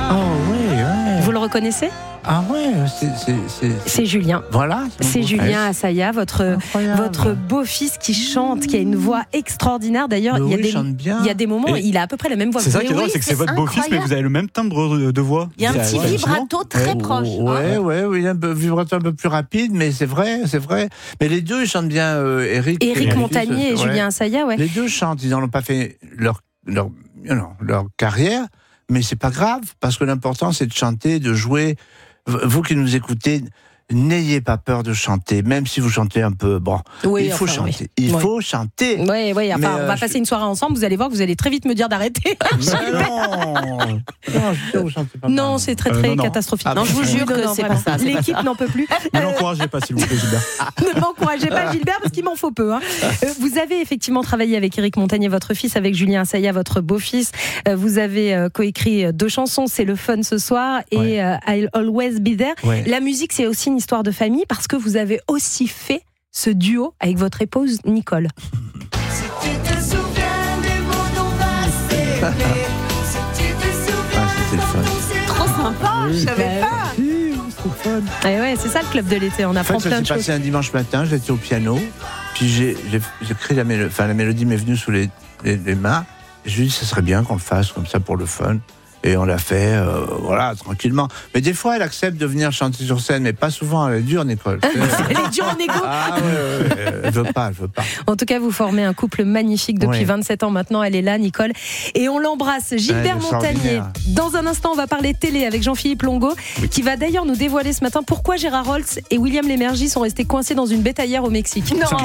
Oh oui, ouais. Vous le reconnaissez ? Ah ouais, c'est Julien. Voilà. C'est Julien Assaya, votre beau-fils qui chante, qui a une voix extraordinaire. D'ailleurs, il y a des moments, il a à peu près la même voix. C'est ça qui est drôle, c'est que c'est votre beau-fils, mais vous avez le même timbre de voix. Il y a un petit vibrato très proche. Ouais, il y a un vibrato un peu plus rapide, mais c'est vrai. Mais les deux, ils chantent bien, Éric Montagnier et Julien Assaya, ouais. Les deux chantent, ils n'ont pas fait leur carrière, mais c'est pas grave, parce que l'important, c'est de chanter, de jouer. Vous qui nous écoutez, n'ayez pas peur de chanter, même si vous chantez un peu. Bon, il faut chanter. Il faut chanter. Oui. On va passer une soirée ensemble. Vous allez voir que vous allez très vite me dire d'arrêter. Non, c'est très catastrophique. Non, je vous jure que c'est pas ça. L'équipe n'en peut plus. Ne l'encouragez pas, s'il vous plaît, Gilbert. Ne m'encouragez pas, Gilbert, parce qu'il m'en faut peu. Vous avez effectivement travaillé avec Éric Montagnier, votre fils, avec Julien Assaya, votre beau-fils. Vous avez coécrit 2 chansons, C'est le fun ce soir et I'll Always Be There. Ouais. La musique, c'est aussi une histoire de famille parce que vous avez aussi fait ce duo avec votre épouse Nicole. Si tu te souviens des mots dont on va s'aimer, si tu te souviens c'était le fun. Trop sympa, je savais pas. Et ouais, c'est ça le club de l'été, on apprend plein de choses. Ça s'est passé un dimanche matin, j'étais au piano, puis j'ai créé la mélodie m'est venue sous les mains, et je lui ai dit ça serait bien qu'on le fasse comme ça pour le fun. Et on l'a fait, tranquillement. Mais des fois, elle accepte de venir chanter sur scène, mais pas souvent. Elle est dure, Nicole. Elle est dure en égo. Ah ouais. Elle veut pas. En tout cas, vous formez un couple magnifique depuis 27 ans maintenant. Elle est là, Nicole. Et on l'embrasse. Gilbert Montagnier. Dans un instant, on va parler télé avec Jean-Philippe Longo, qui va d'ailleurs nous dévoiler ce matin pourquoi Gérard Rolls et William Lémergie sont restés coincés dans une bétaillère au Mexique. Non,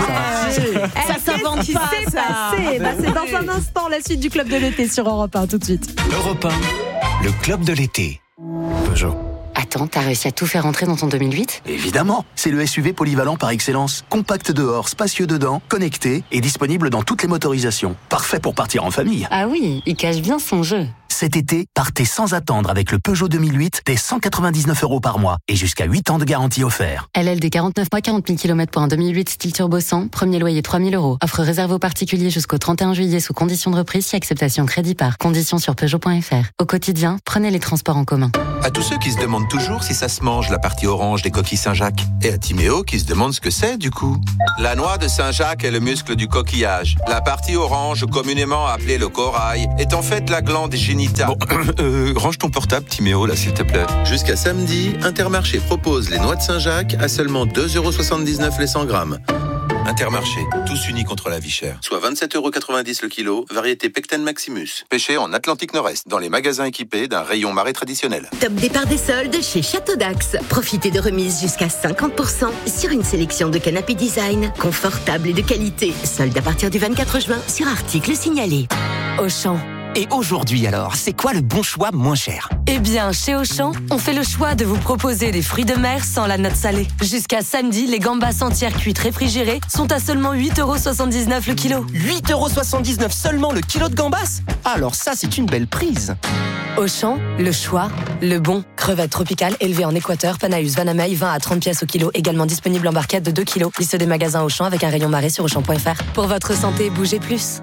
ça s'invente pas, ça. C'est dans un instant la suite du Club de l'été sur Europe 1, tout de suite. Europe 1, le Club de l'été. Peugeot. Attends, t'as réussi à tout faire rentrer dans ton 2008 ? Évidemment, c'est le SUV polyvalent par excellence. Compact dehors, spacieux dedans, connecté et disponible dans toutes les motorisations. Parfait pour partir en famille. Ah oui, il cache bien son jeu. Cet été, partez sans attendre avec le Peugeot 2008 dès 199 € par mois et jusqu'à 8 ans de garantie offert. LLD 49 mois, 40 000 km pour un 2008 style turbo 100, premier loyer 3 000 €. Offre réservée aux particuliers jusqu'au 31 juillet sous condition de reprise si acceptation crédit par. Conditions sur Peugeot.fr. Au quotidien, prenez les transports en commun. À tous ceux qui se demandent toujours si ça se mange, la partie orange des coquilles Saint-Jacques. Et à Timéo qui se demande ce que c'est du coup. La noix de Saint-Jacques est le muscle du coquillage. La partie orange, communément appelée le corail, est en fait la glande génitale. Bon, range ton portable, Timéo, là, s'il te plaît. Jusqu'à samedi, Intermarché propose les noix de Saint-Jacques à seulement 2,79 € les 100 grammes. Intermarché, tous unis contre la vie chère. Soit 27,90 € le kilo, variété Pecten Maximus. Pêché en Atlantique Nord-Est, dans les magasins équipés d'un rayon marais traditionnel. Top départ des soldes chez Château d'Axe. Profitez de remises jusqu'à 50% sur une sélection de canapés design, confortables et de qualité. Soldes à partir du 24 juin sur articles signalés. Auchan. Et aujourd'hui alors, c'est quoi le bon choix moins cher ? Eh bien, chez Auchan, on fait le choix de vous proposer des fruits de mer sans la note salée. Jusqu'à samedi, les gambas entières cuites réfrigérées sont à seulement 8,79 € le kilo. 8,79 € seulement le kilo de gambas ? Alors ça, c'est une belle prise. Auchan, le choix, le bon. Crevettes tropicales élevées en Équateur, Panaus, Vanamaï, 20 à 30 pièces au kilo, également disponible en barquette de 2 kilos. Liste des magasins Auchan avec un rayon marais sur Auchan.fr. Pour votre santé, bougez plus.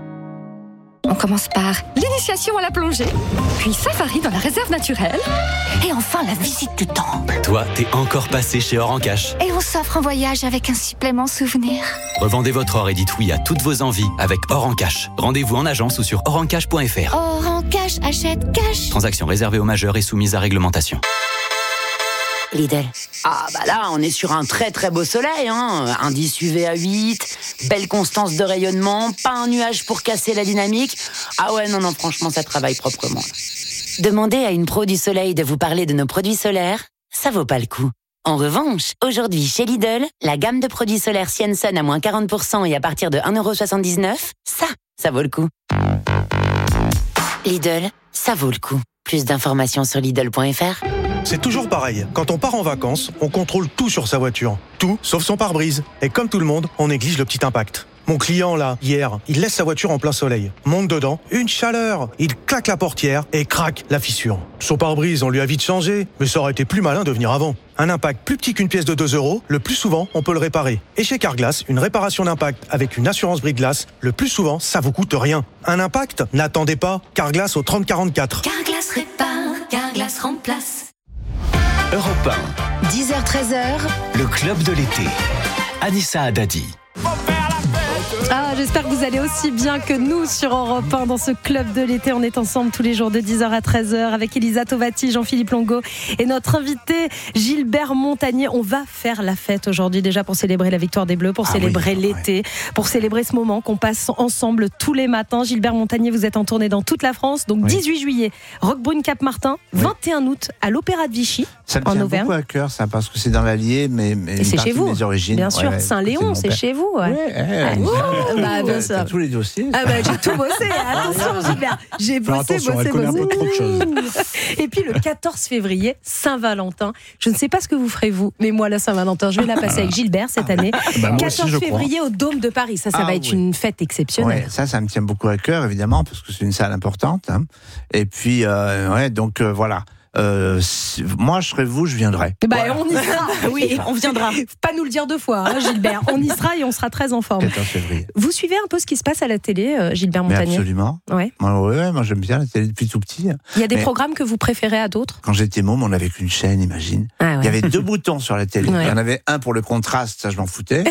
On commence par l'initiation à la plongée, puis safari dans la réserve naturelle, et enfin la visite du temple. Toi, t'es encore passé chez Or en Cash. Et on s'offre un voyage avec un supplément souvenir. Revendez votre or et dites oui à toutes vos envies avec Or en Cash. Rendez-vous en agence ou sur orencash.fr. Or en Cash, achète cash. Transaction réservée aux majeurs et soumise à réglementation. Lidl. Ah bah là, on est sur un très très beau soleil, hein. Indice UV à 8, belle constance de rayonnement, pas un nuage pour casser la dynamique. Ah ouais, non, franchement, ça travaille proprement. Demandez à une pro du soleil de vous parler de nos produits solaires, ça vaut pas le coup. En revanche, aujourd'hui chez Lidl, la gamme de produits solaires Sienson à moins 40% et à partir de 1,79 €, ça vaut le coup. Lidl, ça vaut le coup. Plus d'informations sur Lidl.fr. C'est toujours pareil. Quand on part en vacances, on contrôle tout sur sa voiture. Tout, sauf son pare-brise. Et comme tout le monde, on néglige le petit impact. Mon client, là, hier, il laisse sa voiture en plein soleil. Monte dedans, une chaleur. Il claque la portière et craque la fissure. Son pare-brise, on lui a vite changé, mais ça aurait été plus malin de venir avant. Un impact plus petit qu'une pièce de 2 €, le plus souvent, on peut le réparer. Et chez Carglass, une réparation d'impact avec une assurance brise-glace, le plus souvent, ça vous coûte rien. Un impact ? N'attendez pas. Carglass au 30 44. Carglass répare, Carglass 10h-13h, Le club de l'été. Anissa Haddadi. Ah, j'espère que vous allez aussi bien que nous sur Europe 1 dans ce club de l'été. On est ensemble tous les jours de 10h à 13h avec Elisa Tovati, Jean-Philippe Longo et notre invité Gilbert Montagné. On va faire la fête aujourd'hui déjà pour célébrer la victoire des Bleus, pour célébrer l'été, pour célébrer ce moment qu'on passe ensemble tous les matins. Gilbert Montagné, vous êtes en tournée dans toute la France. Donc 18 juillet, Roquebrune Cap-Martin, 21 août à l'Opéra de Vichy ça me en tient Auvergne. beaucoup à cœur, ça, parce que c'est dans l'Allier, mais Et c'est chez de vous, mes origines. bien sûr. Ouais, Saint-Léon, c'est chez vous. Bien sûr. T'as tous les dossiers. J'ai tout bossé. Attention, Gilbert. J'ai bossé. Elle connaît un peu trop de choses. Et puis le 14 février, Saint-Valentin. Je ne sais pas ce que vous ferez vous, mais moi la Saint-Valentin, je vais la passer avec Gilbert cette année. 14 février au Dôme de Paris. Ça va être une fête exceptionnelle. Ouais, ça me tient beaucoup à cœur, évidemment, parce que c'est une salle importante. Hein. Et puis, donc voilà. Moi, je serais vous, je viendrai. Voilà. On y sera. Oui, on viendra. Pas nous le dire deux fois, hein, Gilbert. On y sera et on sera très en forme. 14 février. Vous suivez un peu ce qui se passe à la télé, Gilbert Montagné? Mais absolument. Ouais. Moi, j'aime bien la télé depuis tout petit. Il y a des programmes que vous préférez à d'autres? Quand j'étais môme, on avait qu'une chaîne, imagine. Ah ouais. Il y avait 2 boutons sur la télé. Ouais. Il y en avait un pour le contraste, ça je m'en foutais.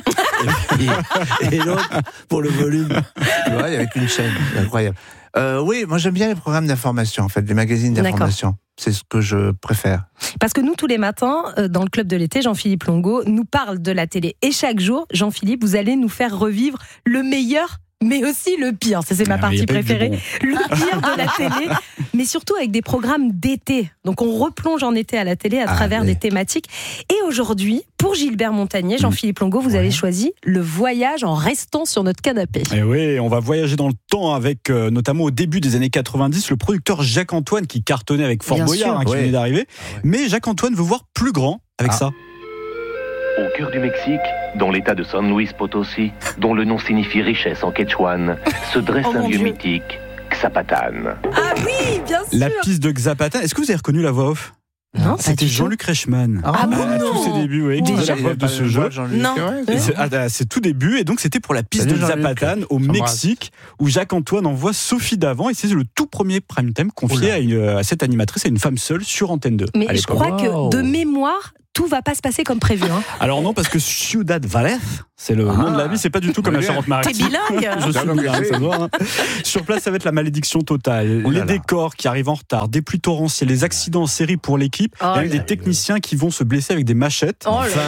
et l'autre pour le volume. Tu vois, il n'y avait qu'une chaîne. C'est incroyable. Oui, moi j'aime bien les programmes d'information, en fait, les magazines d'information. C'est ce que je préfère. Parce que nous, tous les matins, dans le club de l'été, Jean-Philippe Longo nous parle de la télé. Et chaque jour, Jean-Philippe, vous allez nous faire revivre le meilleur, mais aussi le pire. Ça, c'est ma partie préférée. Le pire de la télé, mais surtout avec des programmes d'été. Donc, on replonge en été à la télé à travers des thématiques. Et aujourd'hui, pour Gilbert Montagné, Jean-Philippe Longo, vous avez choisi le voyage en restant sur notre canapé. Et oui, on va voyager dans le temps avec, notamment au début des années 90, le producteur Jacques-Antoine qui cartonnait avec Fort Boyard, qui venait d'arriver. Mais Jacques-Antoine veut voir plus grand avec ça. Au cœur du Mexique, dans l'état de San Luis Potosí, dont le nom signifie richesse en quechouane, se dresse un lieu mythique, Xapatan. Ah oui, bien sûr. La piste de Xapatan. Est-ce que vous avez reconnu la voix off? Non, c'était Jean-Luc Reichmann. Ah bon, à tous ses débuts, oui, qui faisait la voix de ce jeu. Non. C'est tout début, et donc c'était pour la piste de Xapatan au Mexique, où Jacques-Antoine envoie Sophie Davant, et c'est le tout premier prime time confié à cette animatrice, à une femme seule sur Antenne 2. Mais je crois que de mémoire, tout va pas se passer comme prévu. Hein. Alors non, parce que Ciudad Valles, c'est le nom de la ville, c'est pas du tout comme la Charente-Maritime. T'es bilingue. Je suis bilingue, ça se voit. Hein. Sur place, ça va être la malédiction totale. Les décors qui arrivent en retard, des pluies torrentielles, les accidents en série pour l'équipe, et même des techniciens qui vont se blesser avec des machettes.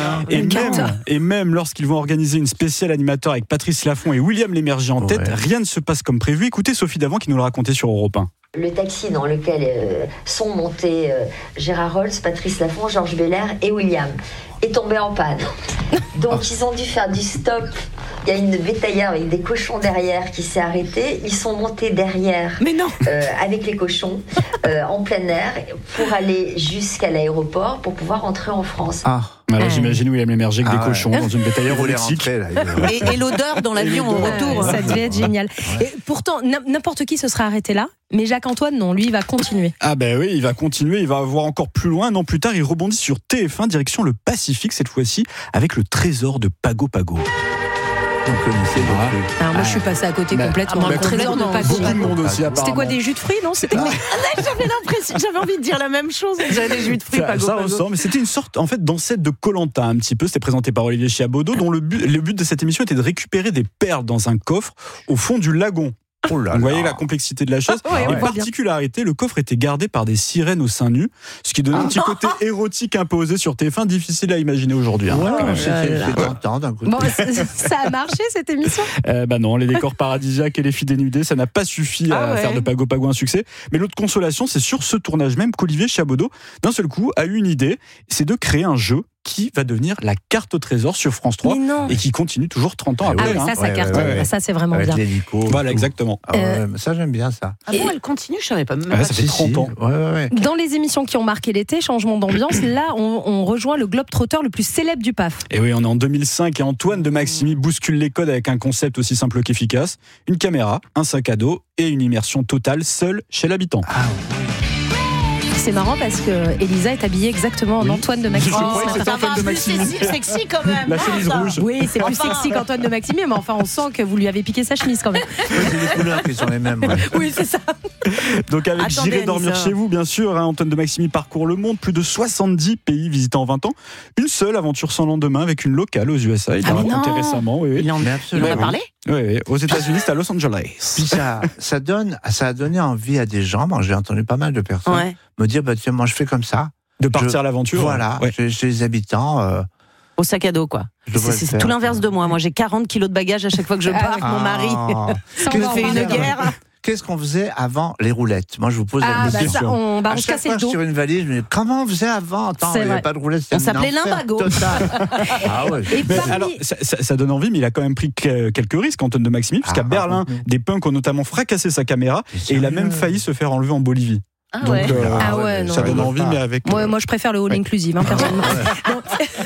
Et même lorsqu'ils vont organiser une spéciale animateur avec Patrice Laffont et William Lémergie en tête, rien ne se passe comme prévu. Écoutez Sophie Davant qui nous le racontait sur Europe 1. Le taxi dans lequel sont montés Gérard Rolls, Patrice Laffont, Georges Belair et William est tombé en panne. Donc ils ont dû faire du stop. Il y a une bétaillère avec des cochons derrière qui s'est arrêtée. Ils sont montés derrière avec les cochons en plein air pour aller jusqu'à l'aéroport pour pouvoir rentrer en France. Alors j'imagine William Lémergie avec des cochons dans une bétaillère au Mexique. Et l'odeur dans l'avion au retour. Ça devait être génial. Et pourtant, n'importe qui se serait arrêté là, mais Jacques-Antoine, non, lui, il va continuer. Ah ben oui, il va continuer, il va voir encore plus loin. Un an plus tard, il rebondit sur TF1, direction le Pacifique, cette fois-ci, avec le trésor de Pago Pago. Alors moi je suis passée à côté complètement. Le trésor de Pago. Beaucoup de monde aussi, apparemment. C'était quoi, des jus de fruits, non? C'était j'avais l'impression, j'avais envie de dire la même chose. J'avais des jus de fruits Pago. Ça ressemble, mais c'était une sorte en fait d'ancêtre de Koh-Lanta un petit peu. C'était présenté par Olivier Chiabodo, dont le but de cette émission était de récupérer des perles dans un coffre au fond du lagon. Vous voyez la complexité de la chose. Et particularité, le coffre était gardé par des sirènes au sein nu, ce qui donne un petit côté érotique imposé sur TF1, difficile à imaginer aujourd'hui. C'est tentant d'un coup. Bon, ça a marché cette émission? Non, les décors paradisiaques et les filles dénudées, ça n'a pas suffi à faire de Pago Pago un succès. Mais l'autre consolation, c'est sur ce tournage même qu'Olivier Chiabodo, d'un seul coup, a eu une idée, c'est de créer un jeu qui va devenir la carte au trésor sur France 3 et qui continue toujours 30 ans après. Ça cartonne. Ça, c'est vraiment bien. Voilà, exactement. Ça, j'aime bien ça. Ah bon, elle continue, je savais pas. Ça fait 30 ans. Dans les émissions qui ont marqué l'été, changement d'ambiance, là, on rejoint le globe-trotter le plus célèbre du PAF. Et oui, on est en 2005 et Antoine de Maximi bouscule les codes avec un concept aussi simple qu'efficace. Une caméra, un sac à dos et une immersion totale seule chez l'habitant. C'est marrant parce que Elisa est habillée exactement en Antoine de Maximi. Ça va, plus sexy quand même. La chemise rouge. Oui, c'est plus sexy qu'Antoine de Maximi, mais enfin, on sent que vous lui avez piqué sa chemise quand même. Oui, c'est les couleurs qui sont les mêmes. Ouais. Oui, c'est ça. Donc avec Attendez, J'irai dormir Anissa. chez vous, bien sûr, Antoine de Maximi parcourt le monde, plus de 70 pays visités en 20 ans. Une seule aventure sans lendemain avec une locale aux USA. Il l'a raconté récemment. Oui, oui. Il en a parlé. Oui, aux États-Unis, c'est à Los Angeles. Puis ça a donné envie à des gens. Moi, j'ai entendu pas mal de personnes me dire, tiens, moi, je fais comme ça. De partir à l'aventure. Voilà, chez les habitants. Au sac à dos, quoi. C'est tout l'inverse de moi. Moi, j'ai 40 kilos de bagages à chaque fois que je pars avec mon mari. Je me fais une guerre. Qu'est-ce qu'on faisait avant les roulettes? Moi, je vous pose la question. On se cassait le dos. Sur une valise, je me dis, comment on faisait avant? Attends, il n'y avait pas de roulettes. On s'appelait Limbago. Alors, ça donne envie, mais il a quand même pris quelques risques, Antoine de Maximi, puisqu'à Berlin, des punks ont notamment fracassé sa caméra et il a même failli se faire enlever en Bolivie. Ah Donc, ouais. Ça donne envie, mais avec. Moi, je préfère le hall inclusive, personnellement. Donc,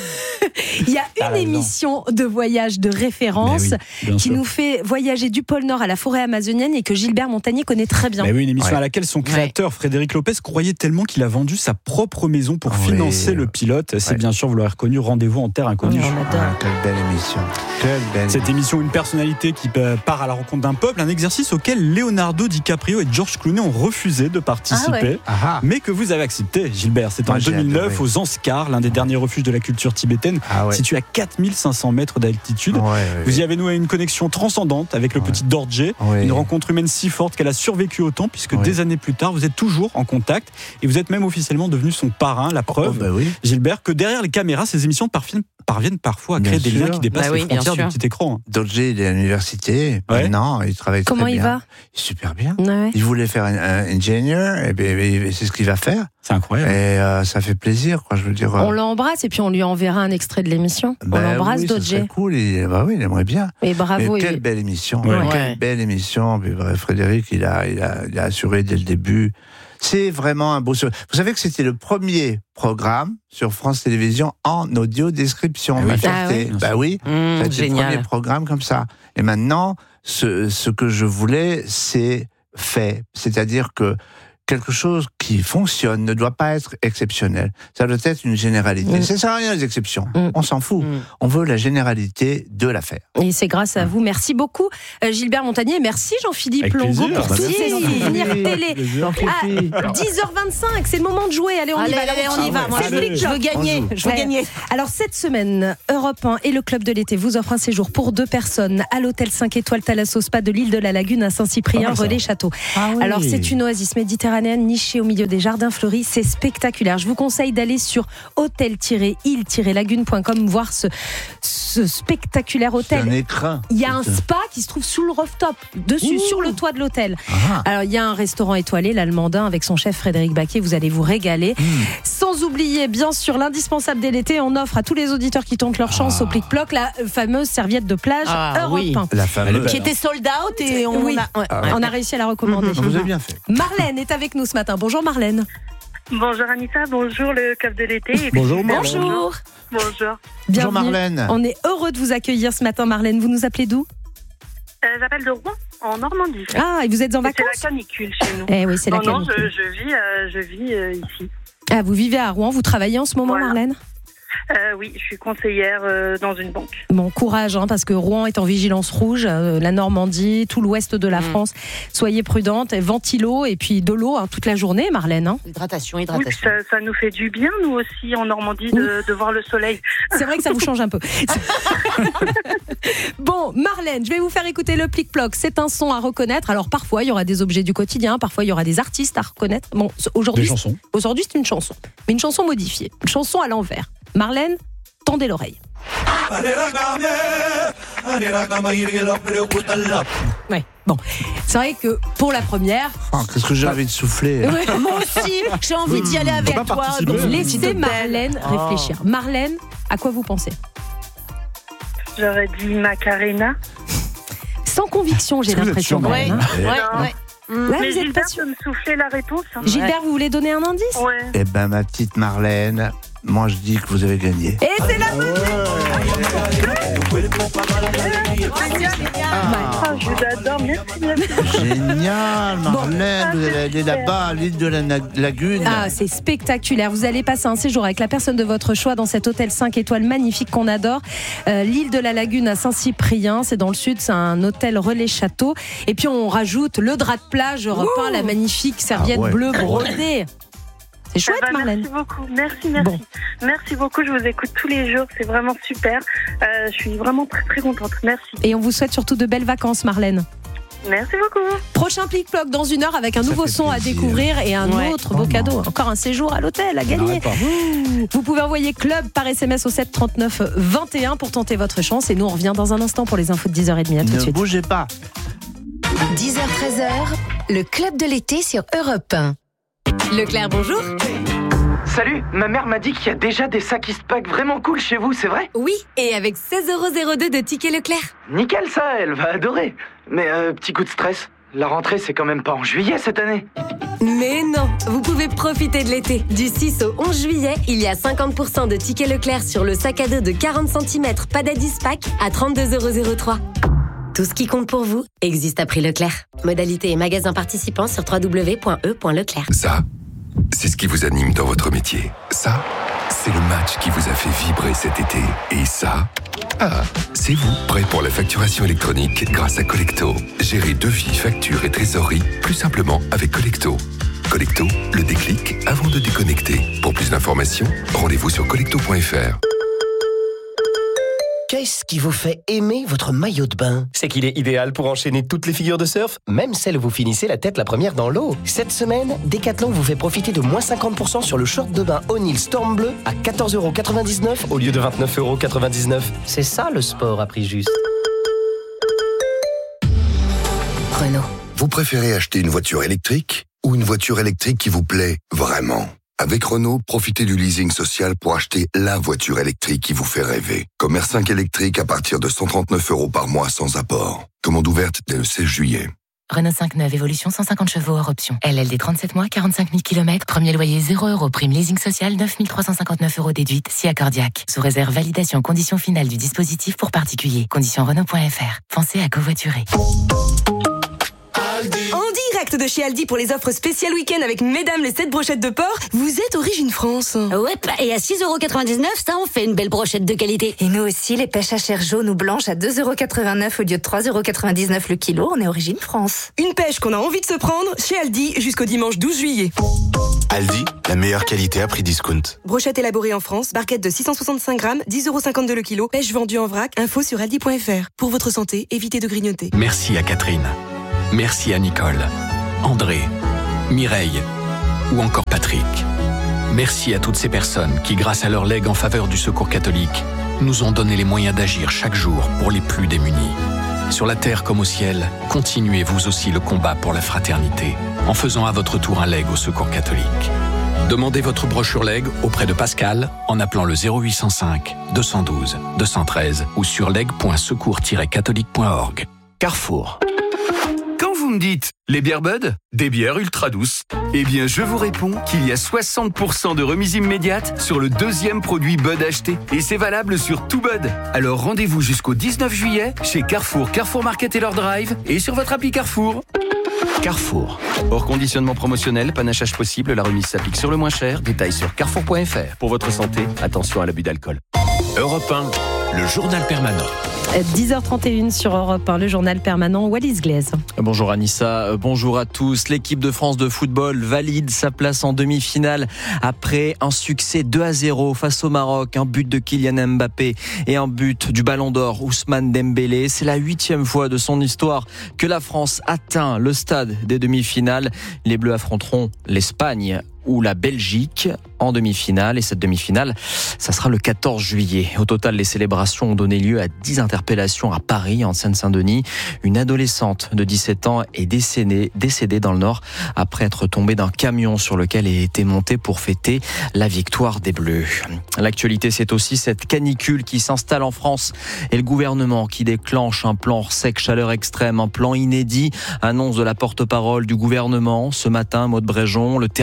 il y a une émission de voyage de référence qui nous fait voyager du pôle Nord à la forêt amazonienne et que Gilbert Montagnier connaît très bien. Mais oui, une émission à laquelle son créateur, Frédéric Lopez, croyait tellement qu'il a vendu sa propre maison pour financer le pilote. C'est bien sûr, vous l'aurez reconnu, Rendez-vous en terre inconnue. Quelle belle émission. Cette émission, une personnalité qui part à la rencontre d'un peuple, un exercice auquel Leonardo DiCaprio et George Clooney ont refusé de participer, mais que vous avez accepté, Gilbert. C'est en 2009 aux Zanskar, l'un des derniers refuges de la culture tibétaine, situé à 4500 mètres d'altitude. Vous y avez noué une connexion transcendante avec le petit Dorje, une rencontre humaine si forte qu'elle a survécu au temps, puisque des années plus tard, vous êtes toujours en contact et vous êtes même officiellement devenu son parrain. La preuve, Gilbert, que derrière les caméras, ces émissions parviennent parfois à créer des liens qui dépassent les frontières du petit écran. Dorje, il est à l'université. Maintenant, il travaille très bien. Comment il va? Il est super bien. Il voulait faire un ingénieur, et c'est ce qu'il va faire. C'est incroyable. Et ça fait plaisir, quoi. Je veux dire. On l'embrasse et puis on lui enverra un extrait de l'émission. On l'embrasse, Dorje. C'est cool. Il aimerait bien. Et bravo. Quelle belle émission. Quelle belle émission. Frédéric, il a assuré dès le début. C'est vraiment un beau. Vous savez que c'était le premier programme sur France Télévisions en audio description. Ma fierté. C'était le premier programme comme ça. Et maintenant, ce que je voulais, c'est fait. C'est-à-dire que quelque chose qui fonctionne ne doit pas être exceptionnel. Ça doit être une généralité. Ça sert à rien les exceptions. On s'en fout. On veut la généralité de l'affaire. Et c'est grâce à vous. Merci beaucoup, Gilbert Montagnier. Merci Jean-Philippe Longo pour tous ces souvenirs télé. À 10h25, c'est le moment de jouer. Allez, on y va. Moi, je veux gagner. Alors, cette semaine, Europe 1 et le Club de l'été vous offrent un séjour pour 2 personnes à l'hôtel 5 étoiles Thalasso Spa de l'île de la Lagune à Saint-Cyprien, Relais-Château. Alors, c'est une oasis méditerranéenne nichée au milieu des jardins fleuris. C'est spectaculaire. Je vous conseille d'aller sur hôtel-île-lagune.com voir ce spectaculaire hôtel. C'est un écrin. Il y a un spa qui se trouve sous le rooftop, dessus, sur le toit de l'hôtel. Alors, il y a un restaurant étoilé, l'Allemandin, avec son chef Frédéric Baquet. Vous allez vous régaler. Sans oublier, bien sûr, l'indispensable dès l'été. On offre à tous les auditeurs qui tentent leur chance au plic-ploc la fameuse serviette de plage Europe 1. La fameuse. Qui était sold out et on a réussi à la recommander. Vous avez bien fait. Marlène est avec nous ce matin. Bonjour Marlène. Bonjour Anissa, bonjour le Club de l'été. Bonjour Marlène. Bonjour. Bonjour. Bonjour Marlène. On est heureux de vous accueillir ce matin Marlène. Vous nous appelez d'où? J'appelle de Rouen, en Normandie. Ah, et vous êtes en vacances? C'est la canicule chez nous. Eh oui, c'est la canicule. Non, je vis ici. Ah, vous vivez à Rouen, vous travaillez en ce moment Marlène? Oui, je suis conseillère dans une banque. Bon, courage, parce que Rouen est en vigilance rouge, la Normandie, tout l'ouest de la France. Soyez prudente, ventilo et puis de l'eau toute la journée, Marlène. Hydratation. Oui, ça nous fait du bien, nous aussi, en Normandie, de voir le soleil. C'est vrai que ça vous change un peu. Bon, Marlène, je vais vous faire écouter le plic-ploc. C'est un son à reconnaître. Alors, parfois, il y aura des objets du quotidien, parfois, il y aura des artistes à reconnaître. Bon, aujourd'hui, c'est une chanson, mais une chanson modifiée, une chanson à l'envers. Marlène, tendez l'oreille. Ouais, bon. C'est vrai que pour la première... Qu'est-ce que j'ai envie de souffler. Moi aussi, j'ai envie d'y aller avec toi. Laissez Marlène réfléchir. Marlène, à quoi vous pensez? J'aurais dit Macarena. Sans conviction, j'ai l'impression. Mais vous Gilbert peut me souffler la réponse. Gilbert, vous voulez donner un indice? Eh ben, ma petite Marlène, moi je dis que vous avez gagné. Et c'est la bonne Je vous adore, merci. Génial, Marlène, vous allez aller là-bas à l'île de la Lagune. Ah, c'est spectaculaire. Vous allez passer un séjour avec la personne de votre choix dans cet hôtel 5 étoiles magnifique qu'on adore. L'île de la Lagune à Saint-Cyprien, c'est dans le sud, c'est un hôtel relais château. Et puis on rajoute le drap de plage repeint, la magnifique serviette bleue brodée. C'est chouette, Marlène. Merci beaucoup, merci. Bon. Merci beaucoup, je vous écoute tous les jours, c'est vraiment super. Je suis vraiment très très contente, merci. Et on vous souhaite surtout de belles vacances, Marlène. Merci beaucoup. Prochain Plic-Ploc dans 1 heure avec un nouveau son à découvrir et un autre beau cadeau. Encore un séjour à l'hôtel à gagner. Vous pouvez envoyer club par SMS au 7 39 21 pour tenter votre chance. Et nous, on revient dans un instant pour les infos de 10h30. À tout de suite. Ne bougez pas. 10h-13h, le club de l'été sur Europe 1. Leclerc, bonjour. Salut, ma mère m'a dit qu'il y a déjà des sacs Eastpak vraiment cool chez vous, c'est vrai ? Oui, et avec 16,02€ de tickets Leclerc. Nickel ça, elle va adorer. Mais petit coup de stress, la rentrée c'est quand même pas en juillet cette année. Mais non, vous pouvez profiter de l'été. Du 6 au 11 juillet, il y a 50% de tickets Leclerc sur le sac à dos de 40 cm Padad Eastpak à 32,03€. Tout ce qui compte pour vous existe à prix Leclerc. Modalité et magasin participants sur www.e.leclerc. Ça, c'est ce qui vous anime dans votre métier. Ça, c'est le match qui vous a fait vibrer cet été. Et ça, c'est vous, prêt pour la facturation électronique grâce à Collecto. Gérez devis, factures et trésorerie plus simplement avec Collecto. Collecto, le déclic avant de déconnecter. Pour plus d'informations, rendez-vous sur collecto.fr. Qu'est-ce qui vous fait aimer votre maillot de bain ? C'est qu'il est idéal pour enchaîner toutes les figures de surf, même celles où vous finissez la tête la première dans l'eau. Cette semaine, Decathlon vous fait profiter de moins 50% sur le short de bain O'Neill Storm Bleu à 14,99€ au lieu de 29,99€. C'est ça le sport à prix juste. Renault. Vous préférez acheter une voiture électrique ou une voiture électrique qui vous plaît vraiment ? Avec Renault, profitez du leasing social pour acheter la voiture électrique qui vous fait rêver. Comme R5 électrique à partir de 139€ par mois sans apport. Commande ouverte dès le 16 juillet. Renault 5 neuve, évolution 150 chevaux hors option. LLD 37 mois, 45 000 km, premier loyer 0€, prime leasing social 9 359€ déduite, si accordiaque. Sous réserve validation conditions finales du dispositif pour particuliers. Conditions Renault.fr. Pensez à covoiturer. En direct de chez Aldi pour les offres spéciales week-end avec mesdames les 7 brochettes de porc, vous êtes Origine France. Ouais, et à 6,99€, ça en fait une belle brochette de qualité. Et nous aussi, les pêches à chair jaune ou blanche à 2,89€ au lieu de 3,99€ le kilo, on est Origine France. Une pêche qu'on a envie de se prendre chez Aldi jusqu'au dimanche 12 juillet. Aldi, la meilleure qualité à prix discount. Brochette élaborée en France, barquette de 665 grammes, 10,52€ le kilo, pêche vendue en vrac, info sur aldi.fr. Pour votre santé, évitez de grignoter. Merci à Catherine. Merci à Nicole, André, Mireille ou encore Patrick. Merci à toutes ces personnes qui, grâce à leur legs en faveur du Secours catholique, nous ont donné les moyens d'agir chaque jour pour les plus démunis. Sur la terre comme au ciel, continuez vous aussi le combat pour la fraternité en faisant à votre tour un leg au Secours catholique. Demandez votre brochure leg auprès de Pascal en appelant le 0805 212 213 ou sur leg.secours-catholique.org. Carrefour. Quand vous me dites les bières Bud, des bières ultra douces, eh bien je vous réponds qu'il y a 60% de remise immédiate sur le deuxième produit Bud acheté. Et c'est valable sur tout Bud. Alors rendez-vous jusqu'au 19 juillet chez Carrefour, Carrefour Market et leur drive et sur votre appli Carrefour. Carrefour. Hors conditionnement promotionnel, panachage possible, la remise s'applique sur le moins cher. Détails sur carrefour.fr. Pour votre santé, attention à l'abus d'alcool. Europe 1, le journal permanent. 10h31 sur Europe 1, le journal permanent, Wallis Glaise. Bonjour Anissa, bonjour à tous. L'équipe de France de football valide sa place en demi-finale après un succès 2-0 face au Maroc. Un but de Kylian Mbappé et un but du Ballon d'Or Ousmane Dembélé. C'est la 8e fois de son histoire que la France atteint le stade des demi-finales. Les Bleus affronteront l'Espagne ou la Belgique en demi-finale. Et cette demi-finale, ça sera le 14 juillet. Au total, les célébrations ont donné lieu à 10 interpellations à Paris, en Seine-Saint-Denis. Une adolescente de 17 ans est décédée dans le Nord après être tombée d'un camion sur lequel elle était montée pour fêter la victoire des Bleus. L'actualité, c'est aussi cette canicule qui s'installe en France et le gouvernement qui déclenche un plan sec chaleur extrême, un plan inédit, annonce de la porte-parole du gouvernement. Ce matin, Maud Bréjon, le thermomètre qui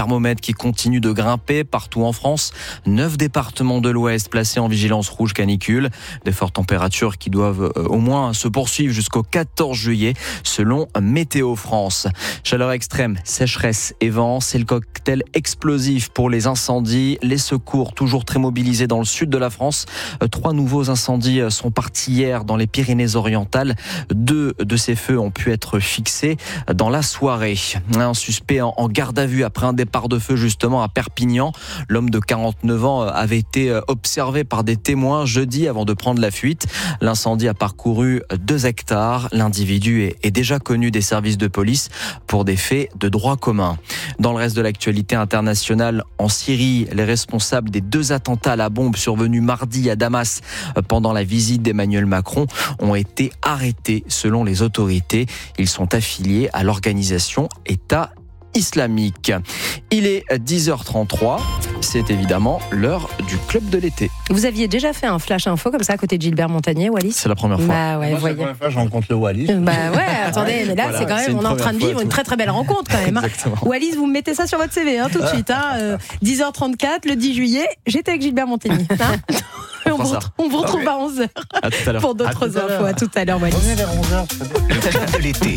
qui continue de grimper partout en France. 9 départements de l'Ouest placés en vigilance rouge canicule. Des fortes températures qui doivent au moins se poursuivre jusqu'au 14 juillet selon Météo France. Chaleur extrême, sécheresse et vent, c'est le cocktail explosif pour les incendies. Les secours toujours très mobilisés dans le sud de la France. 3 nouveaux incendies sont partis hier dans les Pyrénées-Orientales. 2 de ces feux ont pu être fixés dans la soirée. Un suspect en garde à vue après un départ de feu justement à Perpignan. L'homme de 49 ans avait été observé par des témoins jeudi avant de prendre la fuite. L'incendie a parcouru 2 hectares. L'individu est déjà connu des services de police pour des faits de droit commun. Dans le reste de l'actualité internationale, en Syrie, les responsables des 2 attentats à la bombe survenus mardi à Damas pendant la visite d'Emmanuel Macron ont été arrêtés selon les autorités. Ils sont affiliés à l'organisation État islamique. Il est 10h33. C'est évidemment l'heure du club de l'été. Vous aviez déjà fait un flash info comme ça à côté de Gilbert Montagnier, Wallis ? C'est la première fois. Bah ouais, Moi, c'est la première fois que je rencontre le Wallis. Bah ouais, attendez, mais là Voilà, c'est quand même, on est en train de vivre une très très belle rencontre quand même. Exactement. Wallis, vous me mettez ça sur votre CV tout de suite. 10h34, le 10 juillet, j'étais avec Gilbert Montagnier. On vous retrouve à 11h. À tout à l'heure. Pour d'autres infos. À tout à l'heure, Wallis. On est vers 11h. Le club de l'été.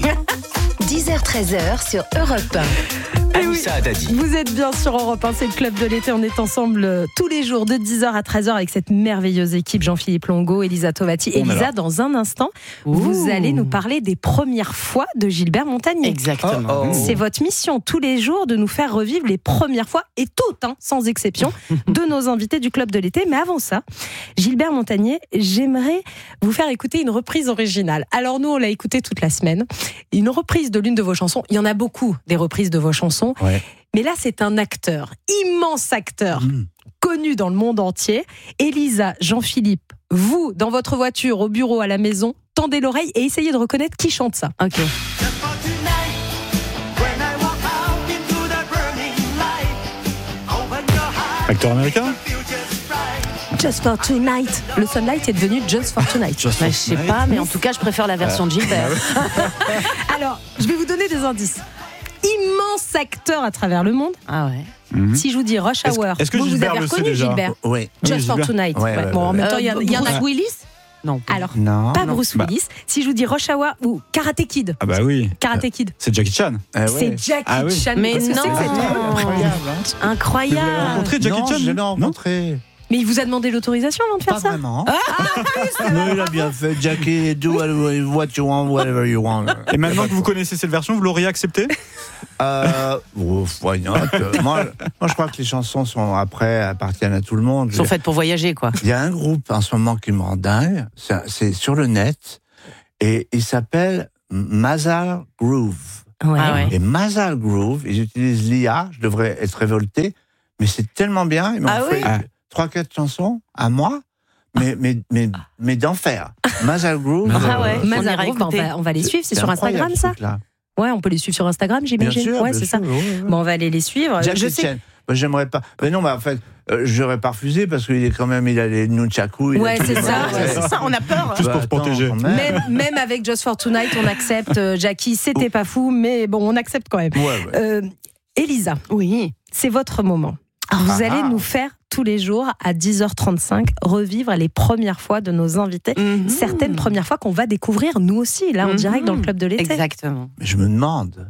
10h-13h sur Europe 1. Anissa Haddadi. Vous êtes bien sur Europe 1, c'est le club de l'été. On est ensemble tous les jours de 10h à 13h avec cette merveilleuse équipe. Jean-Philippe Longo, Elisa Tovati. Elisa, dans un instant, vous allez nous parler des premières fois de Gilbert Montagnier. Exactement. C'est votre mission tous les jours de nous faire revivre les premières fois, et toutes, sans exception, de nos invités du club de l'été. Mais avant ça, Gilbert Montagnier, j'aimerais vous faire écouter une reprise originale. Alors nous, on l'a écouté toute la semaine. Une reprise de l'une de vos chansons. Il y en a beaucoup, des reprises de vos chansons. Ouais. Mais là, c'est un acteur, immense acteur, connu dans le monde entier. Elisa, Jean-Philippe, vous, dans votre voiture, au bureau, à la maison, tendez l'oreille et essayez de reconnaître qui chante ça. Ok. Acteur américain ? Just for Tonight. Le Sunlight est devenu Just for Tonight. Je sais pas, mais en tout cas, je préfère la version de Gilbert. Alors, je vais vous donner des indices. Immense acteur à travers le monde. Ah ouais. Si je vous dis Rush Hour, est-ce que vous Gilbert avez le sait reconnu déjà ? Gilbert. Oui. Just for Tonight. Ouais. Bon, en même temps, il y en a. Bruce Willis ? Non. Alors, Non. pas Bruce Willis. Si je vous dis Rush Hour ou Karate Kid. Ah bah oui. Karate Kid. C'est Jackie Chan. C'est Jackie Chan. Mais Qu'est-ce que non. c'est que cette- Incroyable. Vous Incroyable. l'avez rencontré, Jackie Non, Chan ? je l'ai Non rencontré. Mais il vous a demandé l'autorisation avant de faire Pas ça vraiment. Mais il a bien fait. Jackie, do what you want, whatever you want. Et maintenant que vous connaissez cette version, vous l'auriez accepté ? Why not? Moi, je crois que les chansons appartiennent à tout le monde. Ils sont faites pour voyager, quoi. Il y a un groupe en ce moment qui me rend dingue. C'est sur le net et il s'appelle Mazal Groove. Ouais. Ah ouais. Et Mazal Groove, ils utilisent l'IA. Je devrais être révolté, mais c'est tellement bien. Ils m'ont fait 3-4 chansons à moi. Mais d'enfer. Mazal Groove. Ah ouais. Mazal On ira Groove, écouter. on va les suivre. C'est sur Instagram, ça ? Ouais, on peut les suivre sur Instagram, j'imagine. Bien sûr, ouais, bien c'est sûr, ça. oui. Bon, on va aller les suivre. Jackie Je sais. Chan. J'aimerais pas. Mais non, en fait, j'aurais pas refusé parce qu'il est quand même, il a les nunchakus. Ouais, c'est ça. C'est ça, on a peur. Juste pour se protéger. Même avec Just for Tonight, on accepte. Jackie, c'était pas fou, mais bon, on accepte quand même. Ouais. Elisa, oui, c'est votre moment. Vous allez nous faire tous les jours à 10h35 revivre les premières fois de nos invités, certaines premières fois qu'on va découvrir nous aussi, là en direct dans le club de l'été. Exactement. Mais je me demande.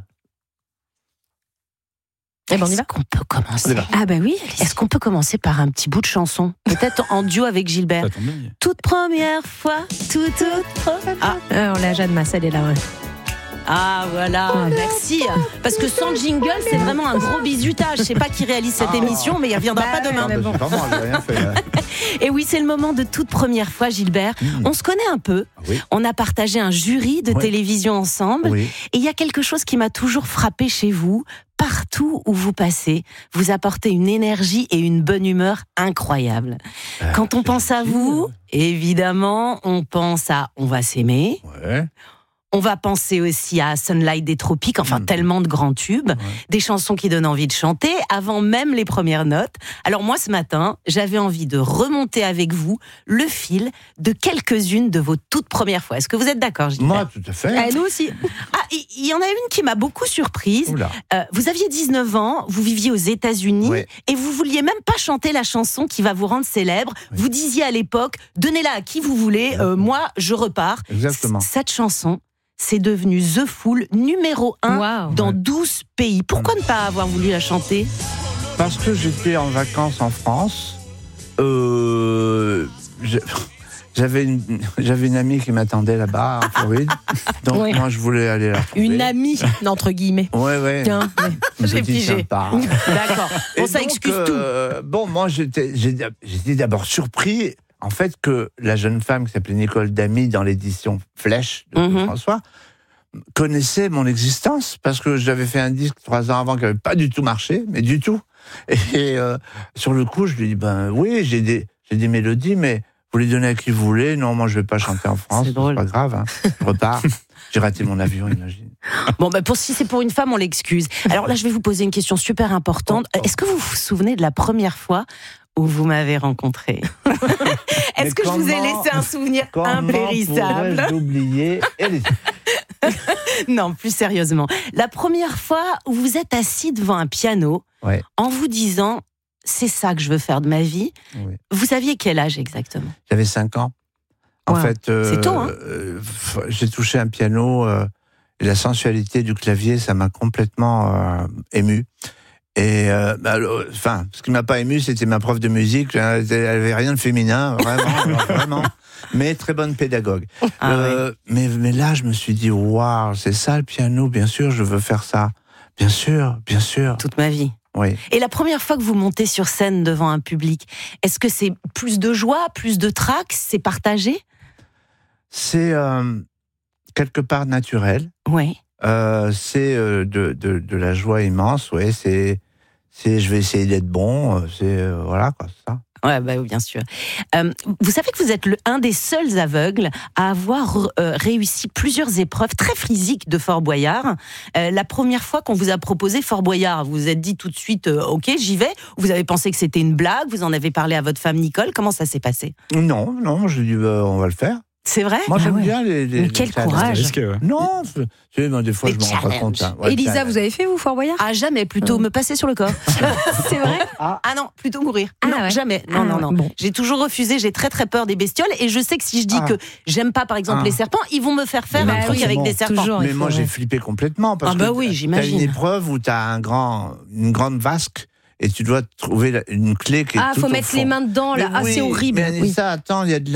Eh ben, on y va. Est-ce qu'on peut commencer ? Ah bah oui. Est-ce qu'on peut commencer par un petit bout de chanson ? Peut-être en duo avec Gilbert. Toute première fois, toute première fois. Alors la Jeanne Massel est là, ouais. Ah voilà, merci. Parce que sans jingle, c'est vraiment un gros bizutage. Je sais pas qui réalise cette émission, mais il reviendra pas demain. C'est pas moi, j'ai rien fait. Là. Et oui, c'est le moment de toute première fois, Gilbert. On se connaît un peu. On a partagé un jury de télévision ensemble. Et il y a quelque chose qui m'a toujours frappé chez vous. Partout où vous passez, vous apportez une énergie et une bonne humeur incroyables. Quand on pense à vous, évidemment, on pense à On va s'aimer. Ouais. On va penser aussi à Sunlight des Tropiques, enfin tellement de grands tubes, des chansons qui donnent envie de chanter avant même les premières notes. Alors moi ce matin, j'avais envie de remonter avec vous le fil de quelques-unes de vos toutes premières fois. Est-ce que vous êtes d'accord, Gilbert ? Moi, tout à fait. Nous aussi. Il y en a une qui m'a beaucoup surprise. Vous aviez 19 ans, vous viviez aux États-Unis et vous vouliez même pas chanter la chanson qui va vous rendre célèbre. Vous disiez à l'époque, donnez-la à qui vous voulez, moi je repars. Exactement. Cette chanson, c'est devenu The Fool numéro 1 dans 12 pays. Pourquoi ne pas avoir voulu la chanter ? Parce que j'étais en vacances en France. J'avais une amie qui m'attendait là-bas, en Floride. Donc, moi, je voulais aller la retrouver. Une amie, entre guillemets. Ouais. Tiens, j'ai pigé. D'accord. Et ça donc, excuse tout. Bon, moi, j'étais d'abord surpris, en fait, que la jeune femme qui s'appelait Nicole Damy, dans l'édition Flèche de François, connaissait mon existence, parce que j'avais fait un disque 3 ans avant qui n'avait pas du tout marché, mais du tout. Et sur le coup, je lui dis, oui, j'ai des mélodies, mais vous les donnez à qui vous voulez. Non, moi, je vais pas chanter en France. C'est pas grave. Hein. Je repars. J'ai raté mon avion, imagine. Bon, si c'est pour une femme, on l'excuse. Alors là, je vais vous poser une question super importante. Est-ce que vous vous souvenez de la première fois où vous m'avez rencontré ? Est-ce que je vous ai laissé un souvenir impérissable ? Pourrais-je l'oublier ? Non, plus sérieusement. La première fois où vous êtes assis devant un piano, en vous disant... c'est ça que je veux faire de ma vie. Vous aviez quel âge exactement ? J'avais 5 ans. En fait, c'est tôt, hein ? J'ai touché un piano et la sensualité du clavier, ça m'a complètement ému. Et ce qui m'a pas ému, c'était ma prof de musique. Elle avait rien de féminin, vraiment. Mais très bonne pédagogue. Mais là, je me suis dit, waouh, c'est ça le piano. Bien sûr, je veux faire ça. Bien sûr. Toute ma vie. Oui. Et la première fois que vous montez sur scène devant un public, est-ce que c'est plus de joie, plus de trac, c'est partagé ? C'est quelque part naturel. Oui. C'est de la joie immense. Ouais. C'est je vais essayer d'être bon. Voilà quoi, c'est ça. Ouais, bien sûr. Vous savez que vous êtes un des seuls aveugles à avoir réussi plusieurs épreuves très physiques de Fort Boyard. La première fois qu'on vous a proposé Fort Boyard, vous vous êtes dit tout de suite ok, j'y vais. Vous avez pensé que c'était une blague, vous en avez parlé à votre femme Nicole. Comment ça s'est passé ? Non, je dis on va le faire. C'est vrai ? Moi, j'aime bien les quel courage. Non, des fois, je me rends pas compte. Hein. Elisa, vous avez fait, vous, Fort Boyard ? Jamais, plutôt me passer sur le corps. C'est vrai ? Ah non, plutôt mourir. Non, jamais. Non. Bon. J'ai toujours refusé, j'ai très très peur des bestioles, et je sais que si je dis que j'aime pas, par exemple, les serpents, ils vont me faire faire un truc avec des serpents. Toujours, mais moi, j'ai flippé complètement, parce que oui, j'imagine. T'as une épreuve où t'as une grande vasque, et tu dois trouver une clé qui est tout faut au mettre fond. les mains dedans, là. C'est horrible. Mais Anissa, attends, il y a de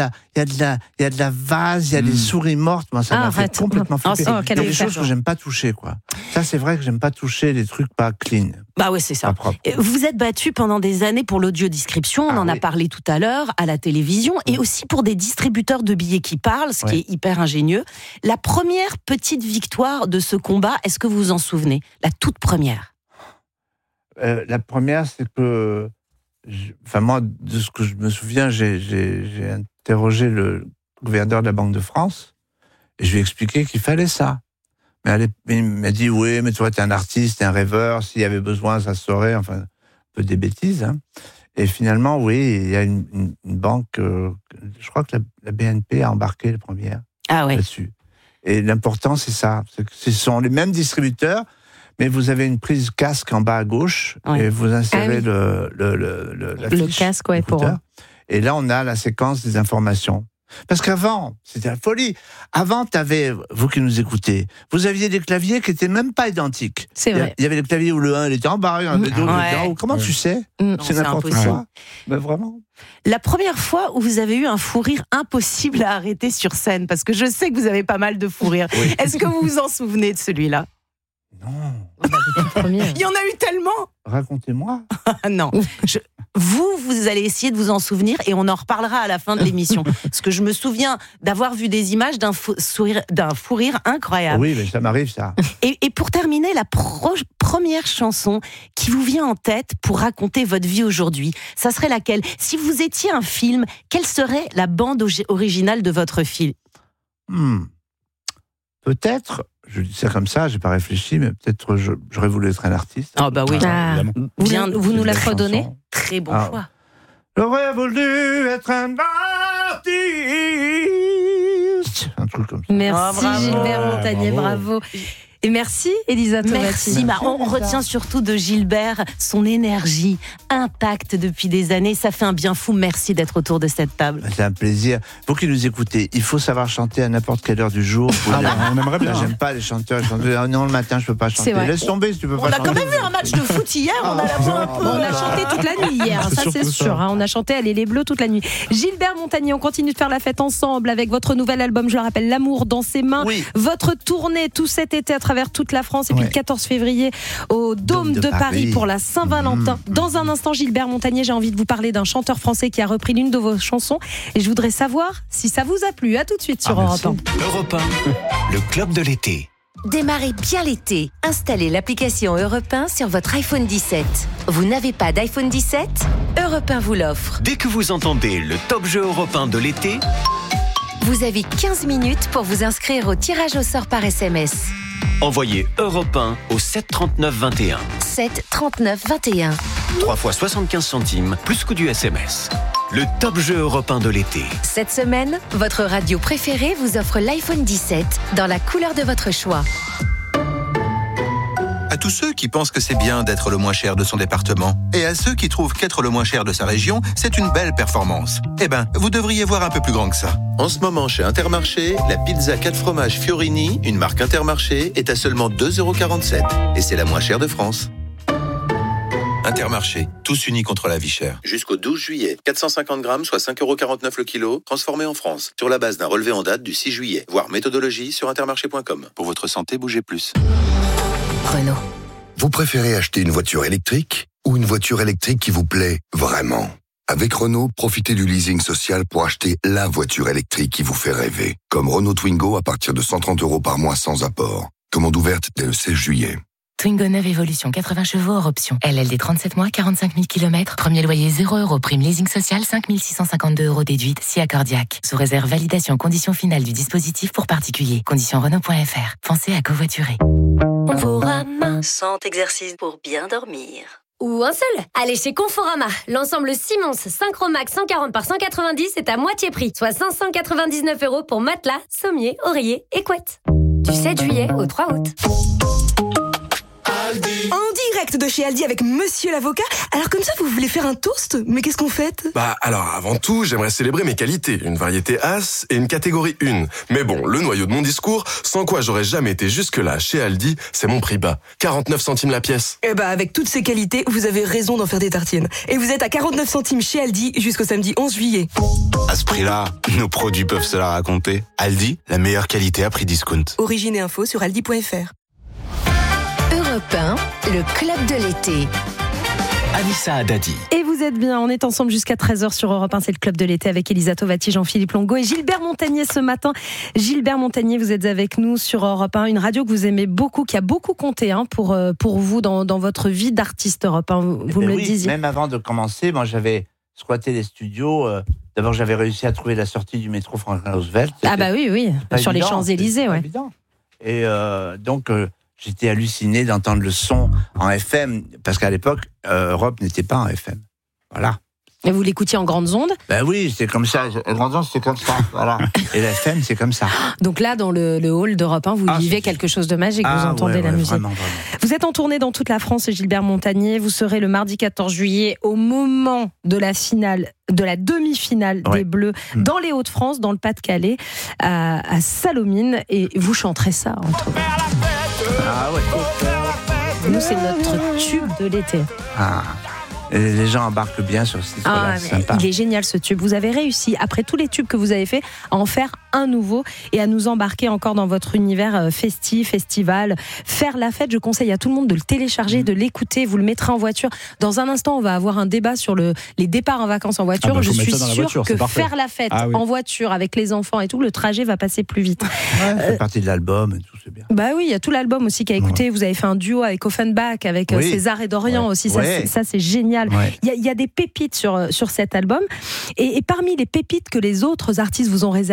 la vase, il y a des souris mortes. Moi, ça m'a fait complètement flipper. Il y a des choses que j'aime pas toucher, quoi. Ça, c'est vrai que j'aime pas toucher les trucs pas clean. Oui, c'est ça. Vous êtes battu pendant des années pour l'audiodescription, on en a parlé tout à l'heure, à la télévision, et aussi pour des distributeurs de billets qui parlent, ce qui est hyper ingénieux. La première petite victoire de ce combat, est-ce que vous vous en souvenez ? La toute première ? La première, c'est que, moi, de ce que je me souviens, j'ai interrogé le gouverneur de la Banque de France et je lui ai expliqué qu'il fallait ça. Mais il m'a dit, oui, mais toi, t'es un artiste, t'es un rêveur, s'il y avait besoin, ça se saurait, enfin, un peu des bêtises. Hein. Et finalement, oui, il y a une banque, je crois que la BNP a embarqué la première là-dessus. Et l'important, c'est ça. Ce sont les mêmes distributeurs, mais vous avez une prise casque en bas à gauche et vous insérez le casque pour eux. Et là, on a la séquence des informations. Parce qu'avant, c'était la folie. Avant, vous qui nous écoutez, vous aviez des claviers qui n'étaient même pas identiques. C'est vrai. Il y avait le clavier où le 1 il était en bas, il y en avait d'autres qui étaient en haut. Comment tu sais ? C'est n'importe quoi. Mais vraiment. La première fois où vous avez eu un fou rire impossible à arrêter sur scène, parce que je sais que vous avez pas mal de fou rire. Est-ce que vous vous en souvenez de celui-là ? Non. Il y en a eu tellement. Racontez-moi. Non. Vous allez essayer de vous en souvenir et on en reparlera à la fin de l'émission. Parce que je me souviens d'avoir vu des images d'un fou rire incroyable. Oui, mais ça m'arrive, ça. Et pour terminer, la première chanson qui vous vient en tête pour raconter votre vie aujourd'hui, ça serait laquelle ? Si vous étiez un film, quelle serait la bande originale de votre film ? peut-être, je dis ça comme ça, j'ai pas réfléchi, mais peut-être j'aurais voulu être un artiste. Ah bah oui, bien, vous nous la redonnez. Très bon choix. J'aurais voulu être un artiste. Un truc comme ça. Merci Gilbert Montagnier, bravo. Et merci Elisa Tovati. Merci. On retient surtout de Gilbert son énergie intacte depuis des années. Ça fait un bien fou. Merci d'être autour de cette table. C'est un plaisir. Vous qui nous écoutez, il faut savoir chanter à n'importe quelle heure du jour. On aimerait bien. J'aime pas les chanteurs. Non, le matin, je peux pas chanter. Laisse tomber si tu peux pas chanter. On a quand même vu un match de foot hier. On a la voix un peu. On a chanté toute la nuit hier. Ça, c'est sûr. On a chanté Allez les Bleus toute la nuit. Gilbert Montagnier, on continue de faire la fête ensemble avec votre nouvel album, je le rappelle, L'amour dans ses mains. Oui. Votre tournée tout cet été à travers toute la France. Et puis le 14 février au Dôme de Paris pour la Saint-Valentin. Dans un instant, Gilbert Montagnier, j'ai envie de vous parler d'un chanteur français qui a repris l'une de vos chansons. Et je voudrais savoir si ça vous a plu. À tout de suite sur Europe 1. Europe 1, le club de l'été. Démarrez bien l'été. Installez l'application Europe 1 sur votre iPhone 17. Vous n'avez pas d'iPhone 17 ? Europe 1 vous l'offre. Dès que vous entendez le top jeu européen de l'été, vous avez 15 minutes pour vous inscrire au tirage au sort par SMS. Envoyez Europe 1 au 7 39 21. 7 39 21. 3 fois 75 centimes, plus coût du SMS. Le top jeu européen de l'été. Cette semaine, votre radio préférée vous offre l'iPhone 17 dans la couleur de votre choix. À tous ceux qui pensent que c'est bien d'être le moins cher de son département, et à ceux qui trouvent qu'être le moins cher de sa région, c'est une belle performance. Eh ben, vous devriez voir un peu plus grand que ça. En ce moment, chez Intermarché, la pizza 4 fromages Fiorini, une marque Intermarché, est à seulement 2,47 €. Et c'est la moins chère de France. Intermarché, tous unis contre la vie chère. Jusqu'au 12 juillet, 450 grammes, soit 5,49 € le kilo, transformés en France, sur la base d'un relevé en date du 6 juillet. Voir méthodologie sur intermarché.com. Pour votre santé, bougez plus. Renault. Vous préférez acheter une voiture électrique ou une voiture électrique qui vous plaît vraiment ? Avec Renault, profitez du leasing social pour acheter la voiture électrique qui vous fait rêver. Comme Renault Twingo à partir de 130 € par mois sans apport. Commande ouverte dès le 16 juillet. Twingo 9 Evolution, 80 chevaux hors option. LLD 37 mois, 45 000 km. Premier loyer 0 €. Prime leasing social, 5 652 € déduite, si accordiaque. Sous réserve validation conditions finales du dispositif pour particuliers. Conditions Renault.fr. Pensez à covoiturer. Conforama. 100 exercices pour bien dormir. Ou un seul. Allez chez Conforama. L'ensemble Simons Synchromax 140 par 190 est à moitié prix. Soit 599 € pour matelas, sommier, oreiller et couette. Du 7 juillet au 3 août. En direct de chez Aldi avec Monsieur l'avocat. Alors comme ça, vous voulez faire un toast ? Mais qu'est-ce qu'on fête ? Alors avant tout, j'aimerais célébrer mes qualités. Une variété As et une catégorie 1. Mais bon, le noyau de mon discours, sans quoi j'aurais jamais été jusque-là chez Aldi, c'est mon prix bas. 49 centimes la pièce. Avec toutes ces qualités, vous avez raison d'en faire des tartines. Et vous êtes à 49 centimes chez Aldi jusqu'au samedi 11 juillet. À ce prix-là, nos produits peuvent se la raconter. Aldi, la meilleure qualité à prix discount. Origine et info sur aldi.fr. Europe 1, le club de l'été. Anissa Haddadi. Et vous êtes bien, on est ensemble jusqu'à 13h sur Europe 1, c'est le club de l'été avec Elisa Tovati, Jean-Philippe Longo et Gilbert Montagnier ce matin. Gilbert Montagnier, vous êtes avec nous sur Europe 1, une radio que vous aimez beaucoup, qui a beaucoup compté pour vous dans votre vie d'artiste Europe 1, vous me le disiez. Même avant de commencer, moi j'avais squatté les studios. D'abord j'avais réussi à trouver la sortie du métro Franklin Roosevelt. Oui, sur les Champs-Élysées. Ouais. Et donc... j'étais halluciné d'entendre le son en FM, parce qu'à l'époque, Europe n'était pas en FM. Voilà. Et vous l'écoutiez en grandes ondes ? Oui, c'est comme ça. En grandes ondes, c'est comme ça. Voilà. Et la FM, c'est comme ça. Donc là, dans le hall d'Europe 1, vous vivez quelque chose de magique, vous entendez la musique. Vraiment. Vous êtes en tournée dans toute la France, Gilbert Montagnier. Vous serez le mardi 14 juillet au moment de la finale, de la demi-finale des Bleus, dans les Hauts-de-France, dans le Pas-de-Calais, à Salomine. Et vous chanterez ça entre vous. Nous, c'est notre tube de l'été. Et les gens embarquent bien sur ce titre-là, c'est sympa. Il est génial ce tube. Vous avez réussi, après tous les tubes que vous avez fait, à en faire un nouveau et à nous embarquer encore dans votre univers festif, festival. Faire la fête, je conseille à tout le monde de le télécharger, de l'écouter. Vous le mettrez en voiture. Dans un instant, on va avoir un débat sur les départs en vacances en voiture. Je suis sûre que faire la fête en voiture avec les enfants et tout, le trajet va passer plus vite. Ça fait partie de l'album et tout, c'est bien. Oui, il y a tout l'album aussi qui a écouté. Vous avez fait un duo avec Offenbach, avec César et Dorian aussi. Ça, c'est génial. Il y a des pépites sur cet album. Et parmi les pépites que les autres artistes vous ont réservées, il y a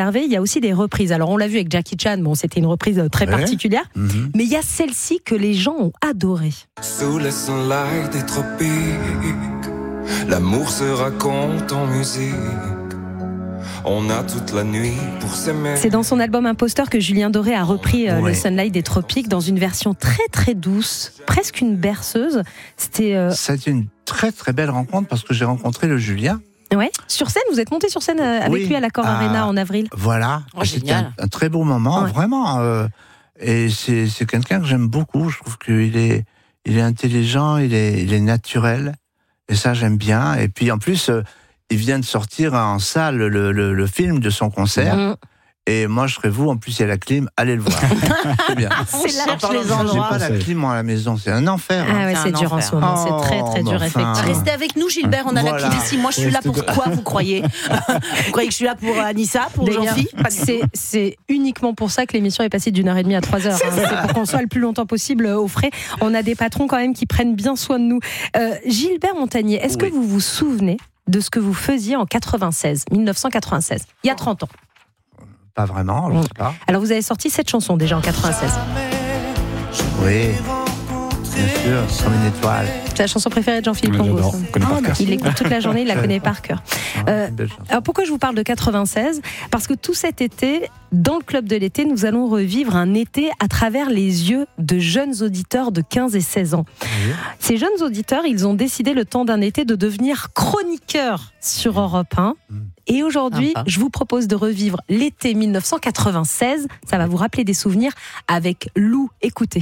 aussi des reprises. Alors on l'a vu avec Jackie Chan, bon c'était une reprise très particulière, mais il y a celle-ci que les gens ont adorée. Sous les sunlight des tropiques, l'amour se raconte en musique. On a toute la nuit pour s'aimer. C'est dans son album Imposteur que Julien Doré a repris le Sunlight des Tropiques dans une version très très douce, presque une berceuse. C'était une très très belle rencontre parce que j'ai rencontré le Julien. Ouais. Sur scène, vous êtes monté sur scène avec lui à l'Accor Arena en avril. Voilà, c'était un très beau moment, vraiment. Et c'est quelqu'un que j'aime beaucoup. Je trouve qu'il est intelligent, il est naturel. Et ça, j'aime bien. Et puis en plus, il vient de sortir en salle le film de son concert. Et moi, je serais vous, en plus, il y a la clim, allez le voir. C'est bien. C'est là que les endroits. J'ai pas la clim à la maison, c'est un enfer. Ah ouais, c'est dur en ce moment, c'est très très dur, effectivement. Restez avec nous, Gilbert, on a la clim ici. Moi, je suis là pour quoi, vous croyez? Vous croyez que je suis là pour Anissa, pour Jean-Phi? C'est uniquement pour ça que l'émission est passée d'1h30 à 3h. C'est pour qu'on soit le plus longtemps possible au frais. On a des patrons quand même qui prennent bien soin de nous. Gilbert Montagné, est-ce que vous vous souvenez de ce que vous faisiez en 1996, il y a 30 ans? Pas vraiment, je sais pas. Alors vous avez sorti cette chanson déjà en 96. Oui, bien sûr, comme une étoile. C'est la chanson préférée de Jean-Philippe Longo. Il l'écoute toute la journée, il la connaît par cœur. Alors pourquoi je vous parle de 96 ? Parce que tout cet été, dans le Club de l'été, nous allons revivre un été à travers les yeux de jeunes auditeurs de 15 et 16 ans. Ces jeunes auditeurs, ils ont décidé le temps d'un été de devenir chroniqueurs sur Europe 1. Et aujourd'hui, je vous propose de revivre l'été 1996. Ça va vous rappeler des souvenirs avec Lou. Écoutez.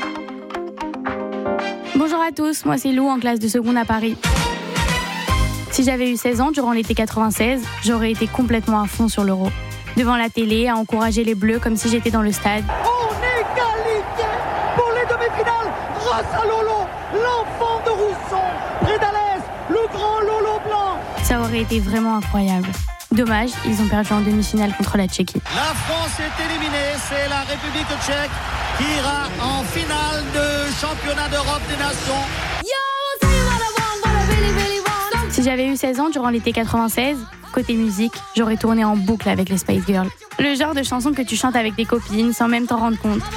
Bonjour à tous, moi c'est Lou en classe de seconde à Paris. Si j'avais eu 16 ans durant l'été 96, j'aurais été complètement à fond sur l'Euro. Devant la télé, à encourager les Bleus comme si j'étais dans le stade. On est qualifié pour les demi-finales grâce à Lolo, l'enfant de Rousson, près d'Alès, le grand Lolo blanc. Ça aurait été vraiment incroyable. Dommage, ils ont perdu en demi-finale contre la Tchéquie. La France est éliminée, c'est la République tchèque qui ira en finale de championnat d'Europe des Nations. Si j'avais eu 16 ans durant l'été 96, côté musique, j'aurais tourné en boucle avec les Spice Girls. Le genre de chanson que tu chantes avec tes copines sans même t'en rendre compte.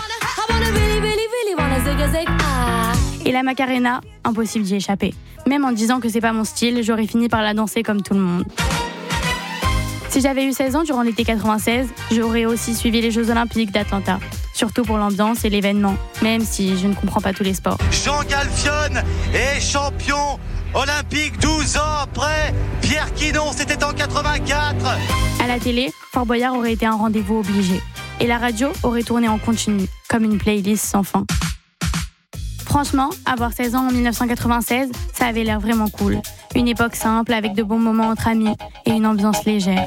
Et la Macarena, impossible d'y échapper. Même en disant que c'est pas mon style, j'aurais fini par la danser comme tout le monde. Si j'avais eu 16 ans durant l'été 96, j'aurais aussi suivi les Jeux Olympiques d'Atlanta. Surtout pour l'ambiance et l'événement, même si je ne comprends pas tous les sports. Jean Galfione est champion olympique 12 ans après. Pierre Quinon, c'était en 84. À la télé, Fort Boyard aurait été un rendez-vous obligé. Et la radio aurait tourné en continu, comme une playlist sans fin. Franchement, avoir 16 ans en 1996, ça avait l'air vraiment cool. Une époque simple avec de bons moments entre amis et une ambiance légère.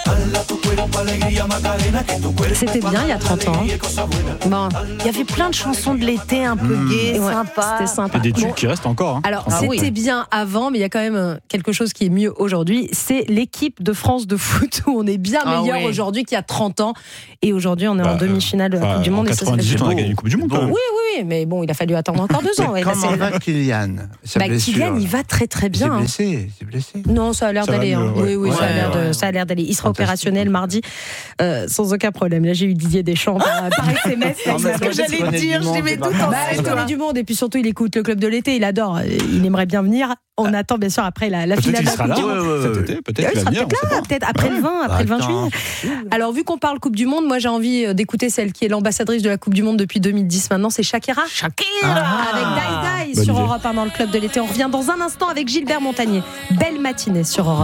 C'était bien il y a 30 ans. Bon, il y avait plein de chansons de l'été un peu gaies, sympas. C'était sympa. Et des tubes qui restent encore. Hein. Alors, c'était bien avant, mais il y a quand même quelque chose qui est mieux aujourd'hui. C'est l'équipe de France de foot où on est bien meilleur aujourd'hui qu'il y a 30 ans. Et aujourd'hui, on est en demi-finale de la Coupe du Monde. En 98, on a gagné une Coupe du Monde. Oui, mais bon, il a fallu attendre encore 2 ans. Comment va Kylian ? Kylian, il va très très bien. Il s'est blessé. Non, ça a l'air d'aller. Oui, ça a l'air d'aller. Il sera opérationnel mardi sans aucun problème. Là, j'ai eu Didier Deschamps par SMS. C'est ce que j'allais dire. Je mets tout en Il connaît du monde et puis surtout, il écoute le Club de l'été. Il adore. Il aimerait bien venir. On attend bien sûr après la finale de la Coupe du Monde. Cet été, peut-être qu'il va venir. Peut-être après le 20 juillet. Alors, vu qu'on parle Coupe du Monde, moi j'ai envie d'écouter celle qui est l'ambassadrice de la Coupe du Monde depuis 2010 maintenant, c'est Shakira. Avec Die Die sur Europe 1 dans le Club de l'été. On revient dans un instant avec Gilbert Montagné. Belle matinée sur Europe 1.